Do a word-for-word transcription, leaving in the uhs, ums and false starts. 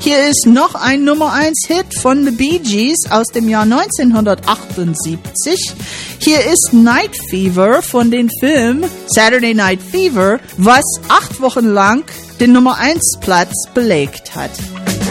Hier ist noch ein Nummer eins Hit von The Bee Gees aus dem Jahr neunzehnhundertachtundsiebzig. Hier ist Night Fever von dem Film Saturday Night Fever, was acht Wochen lang den Nummer eins Platz belegt hat.